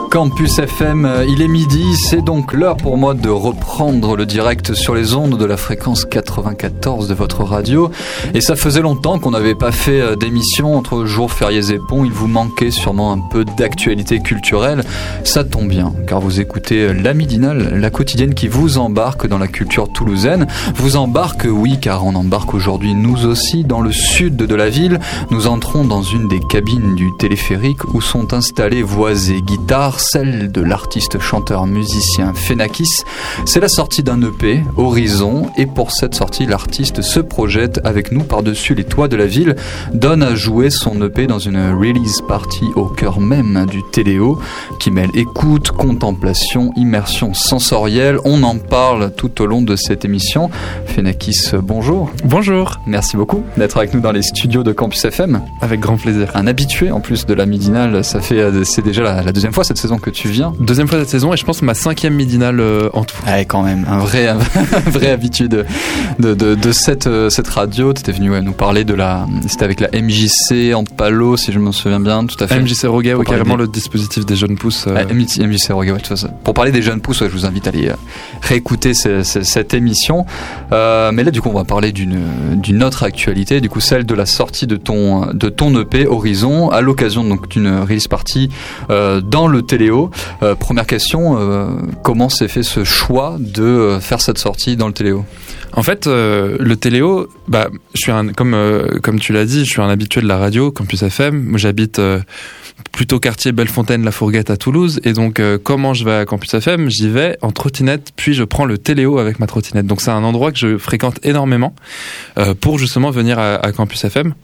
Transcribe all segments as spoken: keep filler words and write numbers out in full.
Campus F M, il est midi, c'est donc l'heure pour moi de reprendre le direct sur les ondes de la fréquence quatre-vingt-quatorze de votre radio. Et ça faisait longtemps qu'on n'avait pas fait d'émission entre jours fériés et ponts. Il vous manquait sûrement un peu d'actualité culturelle. Ça tombe bien, car vous écoutez La Midinale, la quotidienne qui vous embarque dans la culture toulousaine. Vous embarque, oui, car on embarque aujourd'hui nous aussi dans le sud de la ville. Nous entrons dans une des cabines du téléphérique où sont installées voix et guitares, celle de l'artiste chanteur musicien Phénakis. C'est la sortie d'un E P, Horizon, et pour cette sortie, l'artiste se projette avec nous par-dessus les toits de la ville, donne à jouer son E P dans une release party au cœur même du Téléo, qui mêle écoute, contemplation, immersion sensorielle. On en parle tout au long de cette émission. Phénakis, bonjour. Bonjour. Merci beaucoup d'être avec nous dans les studios de Campus F M. Avec grand plaisir. Un habitué en plus de la Midinale, ça fait, c'est déjà la, la deuxième fois cette saison que tu viens. Deuxième fois cette saison et je pense ma cinquième Midinale euh, en tout. Ouais, quand même, un vrai, un vrai habitué de, de, de, de cette, euh, cette radio. Tu étais venu ouais, nous parler de la... C'était avec la M J C en Palo, si je me souviens bien, tout à fait. M J C Roguet, ouais, carrément des... le dispositif des jeunes pousses. Euh... Ouais, M J C Roguet, ouais, tout ça. Pour parler des jeunes pousses, ouais, je vous invite à aller euh, réécouter ce, ce, cette émission. Euh, mais là, du coup, on va parler d'une, d'une autre actualité, du coup, celle de la sortie de ton, de ton E P Horizon, à l'occasion donc d'une release party euh, dans le Téléo. Euh, première question, euh, comment s'est fait ce choix de euh, faire cette sortie dans le Téléo ? En fait, euh, le Téléo, bah, je suis un, comme euh, comme tu l'as dit, je suis un habitué de la radio, Campus F M. Moi, j'habite euh, plutôt quartier Bellefontaine, La Fourguette à Toulouse, et donc euh, comment je vais à Campus F M, j'y vais en trottinette, puis je prends le Téléo avec ma trottinette. Donc c'est un endroit que je fréquente énormément euh, pour justement venir à, à Campus F M.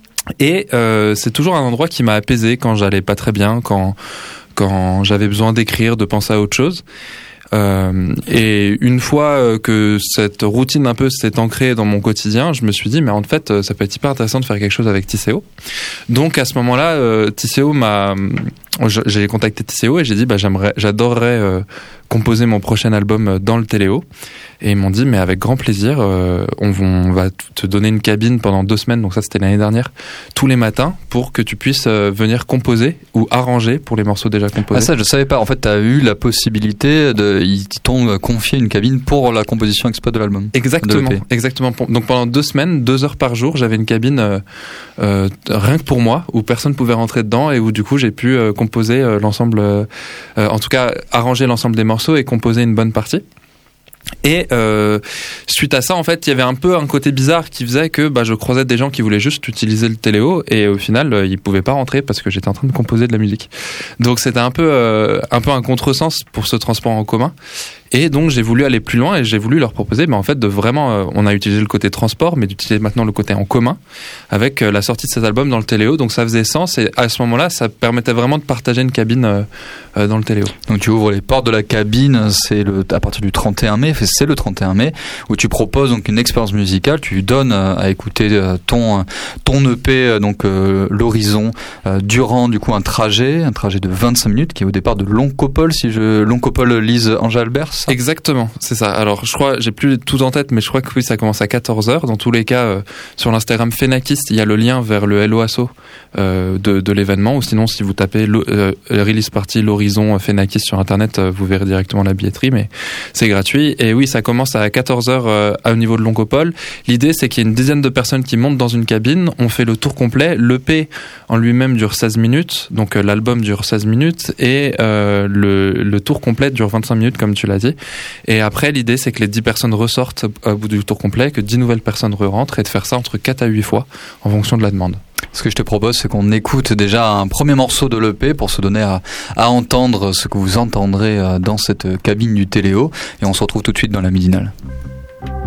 Et euh, c'est toujours un endroit qui m'a apaisé quand j'allais pas très bien, quand quand j'avais besoin d'écrire, de penser à autre chose. Euh, et une fois que cette routine un peu s'est ancrée dans mon quotidien, je me suis dit mais en fait ça peut être hyper intéressant de faire quelque chose avec Tisséo. Donc à ce moment-là, euh, Tisséo m'a, j'ai contacté Tisséo et j'ai dit bah j'aimerais, j'adorerais euh, composer mon prochain album dans le Téléo. Et ils m'ont dit mais avec grand plaisir, euh, on, on va te donner une cabine pendant deux semaines, donc ça c'était l'année dernière, tous les matins pour que tu puisses euh, venir composer ou arranger pour les morceaux déjà composés. Ah ça je savais pas, en fait tu as eu la possibilité de, ils t'ont confié une cabine pour la composition exprès de l'album. Exactement, de exactement. Donc pendant deux semaines, deux heures par jour, j'avais une cabine euh, euh, rien que pour moi, où personne pouvait rentrer dedans et où du coup j'ai pu euh, composer euh, l'ensemble, euh, en tout cas arranger l'ensemble des morceaux et composer une bonne partie. Et euh, suite à ça, en fait, il y avait un peu un côté bizarre qui faisait que bah, je croisais des gens qui voulaient juste utiliser le Téléo et au final, euh, ils pouvaient pas rentrer parce que j'étais en train de composer de la musique. Donc c'était un peu euh, un peu un contresens pour ce transport en commun. Et donc j'ai voulu aller plus loin et j'ai voulu leur proposer, bah, en fait, de vraiment, euh, on a utilisé le côté transport, mais d'utiliser maintenant le côté en commun avec euh, la sortie de cet album dans le Téléo. Donc ça faisait sens et à ce moment-là, ça permettait vraiment de partager une cabine euh, euh, dans le Téléo. Donc tu ouvres les portes de la cabine, c'est le à partir du trente et un mai. C'est le trente et un mai où tu proposes donc une expérience musicale, tu donnes à écouter ton ton E P donc euh, l'Horizon euh, durant du coup un trajet, un trajet de vingt-cinq minutes qui est au départ de Loncopole, si je Loncopole Lise Ange-Albert. Exactement, c'est ça. Alors je crois, j'ai plus tout en tête, mais je crois que oui, ça commence à quatorze heures. Dans tous les cas, euh, sur l'Instagram Phénakis, il y a le lien vers le Hello Asso euh, de, de l'événement. Ou sinon, si vous tapez euh, release party l'Horizon Phénakis sur internet, euh, vous verrez directement la billetterie. Mais c'est gratuit. Et oui, ça commence à quatorze heures euh, au niveau de Loncopole. L'idée, c'est qu'il y ait une dizaine de personnes qui montent dans une cabine. On fait le tour complet. L'E P en lui-même dure seize minutes, donc euh, l'album dure seize minutes et euh, le, le tour complet dure vingt-cinq minutes, comme tu l'as dit. Et après, l'idée, c'est que les dix personnes ressortent au bout du tour complet, que dix nouvelles personnes re-rentrent et de faire ça entre quatre à huit fois en fonction de la demande. Ce que je te propose, c'est qu'on écoute déjà un premier morceau de l'E P pour se donner à, à entendre ce que vous entendrez dans cette cabine du Téléo. Et on se retrouve tout de suite dans la Midinale.